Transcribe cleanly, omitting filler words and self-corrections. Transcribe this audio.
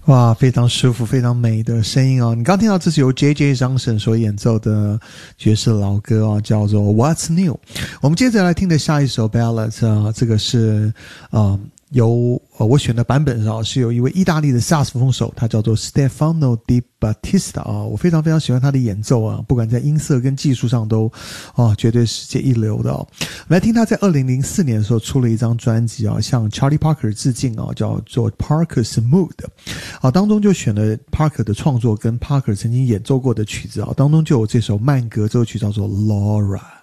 哇，非常舒服非常美的声音哦。你刚听到这是由 J.J. Johnson 所演奏的爵士老歌哦，叫做 What's New。 我们接着来听的下一首 Ballad 这个是由我选的版本是由一位意大利的萨克斯风手，他叫做 Stefano Di Battista 我非常非常喜欢他的演奏不管在音色跟技术上都绝对世界一流的我们来听他在2004年的时候出了一张专辑向 Charlie Parker 致敬叫做 Parker's Mood 当中就选了 Parker 的创作跟 Parker 曾经演奏过的曲子当中就有这首慢歌，这首曲叫做 Laura。